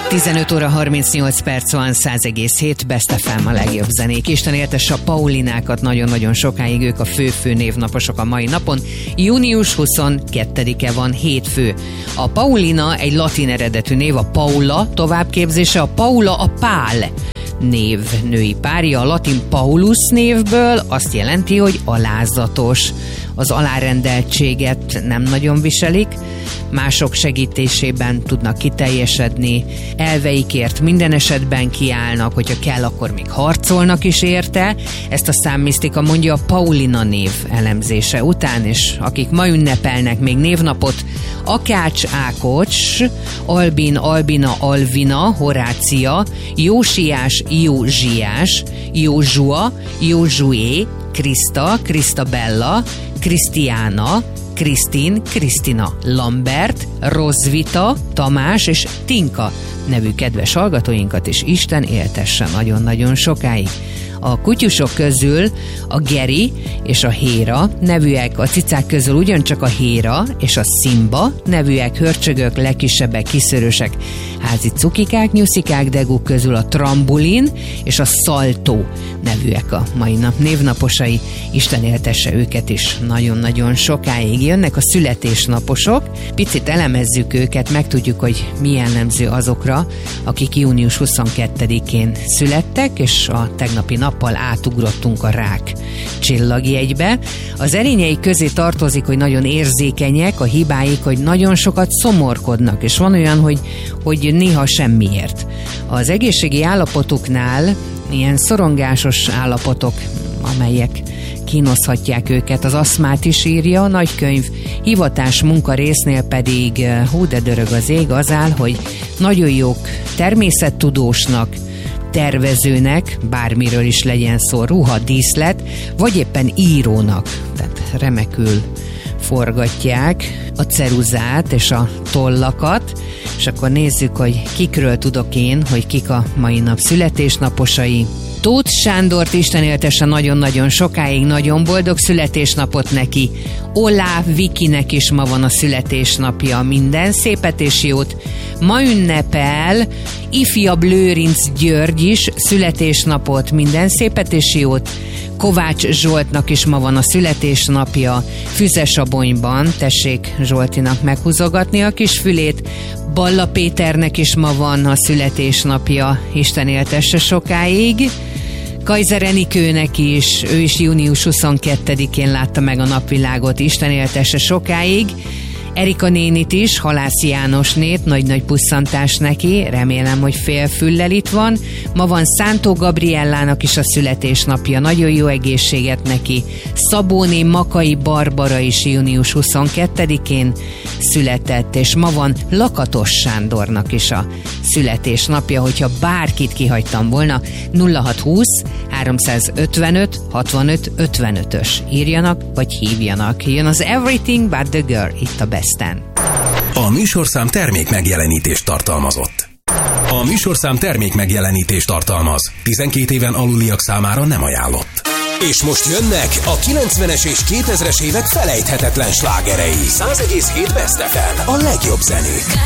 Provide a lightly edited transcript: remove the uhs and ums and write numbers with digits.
15 óra 38 perc van, 100,7 Best FM a legjobb zenék. Isten éltesse a Paulinákat nagyon-nagyon sokáig, ők a fő névnaposok a mai napon. Június 22-e van, hétfő. A Paulina egy latin eredetű név, a Paula továbbképzése, a Paula a Pál név női párja, a latin Paulus névből azt jelenti, hogy alázatos. Az alárendeltséget nem nagyon viselik, mások segítésében tudnak kiteljesedni, elveikért minden esetben kiállnak, hogyha kell, akkor még harcolnak is érte. Ezt a számmisztika mondja a Paulina név elemzése után, és akik ma ünnepelnek még névnapot: Akács Ákocs, Albin, Albina, Alvina, Horácia, Jósiás, Józsiás, Józsua, Józsué, Kriszta, Krisztabella, Krisztiána, Krisztin, Krisztina, Lambert, Rozvita, Tamás és Tinka nevű kedves hallgatóinkat is Isten éltesse nagyon-nagyon sokáig. A kutyusok közül a Geri és a Héra nevűek, a cicák közül ugyancsak a Héra és a Simba nevűek, hörcsögök, legkisebbek, kiszörösek, házi cukikák, nyuszikák, deguk közül a Trambulin és a Szaltó nevűek a mai nap névnaposai. Isten éltesse őket is nagyon-nagyon sokáig. Jönnek a születésnaposok, picit elemezzük őket, megtudjuk, hogy mi jellemző azokra, akik június 22-én születtek, és a tegnapi nappal átugrottunk a Rák csillagjegybe. Az erényeik közé tartozik, hogy nagyon érzékenyek, a hibáik, hogy nagyon sokat szomorkodnak, és van olyan, hogy néha semmiért. Az egészségi állapotuknál ilyen szorongásos állapotok, amelyek kínozhatják őket, az aszmát is írja a nagykönyv. Hivatás munka résznél pedig, hú de dörög az ég, az áll, hogy nagyon jók természettudósnak, tervezőnek, bármiről is legyen szó, ruha, díszlet, vagy éppen írónak, tehát remekül forgatják a ceruzát és a tollakat, és akkor nézzük, hogy kikről tudok én, hogy kik a mai nap születésnaposai. Tóth Sándort Isten éltesse nagyon-nagyon sokáig, nagyon boldog születésnapot neki. Olá Vikinek is ma van a születésnapja, minden szépet és jót. Ma ünnepel ifjabb Lőrinc György is születésnapot, minden szépet és jót. Kovács Zsoltnak is ma van a születésnapja, Füzesabonyban, tessék Zsoltinak meghúzogatni a kis fülét. Balla Péternek is ma van a születésnapja, Isten éltesse sokáig. Kaiser Enikőnek is, ő is június 22-én látta meg a napvilágot, Isten éltesse sokáig. Erika nénit is, Halász Jánosnét, nagy-nagy pusszantás neki, remélem, hogy félfüllel itt van. Ma van Szántó Gabriellának is a születésnapja, nagyon jó egészséget neki. Szabóné Makai Barbara is június 22-én született, és ma van Lakatos Sándornak is a születésnapja, hogyha bárkit kihagytam volna, 0620 355 65 55-ös írjanak, vagy hívjanak. Jön az Everything But The Girl itt a Besten. A műsorszám termék megjelenítést tartalmazott. A műsorszám termék megjelenítést tartalmaz. 12 éven aluliak számára nem ajánlott. És most jönnek a 90-es és 2000-es évek felejthetetlen slágerei. 100,7 Best FM, a legjobb zenék.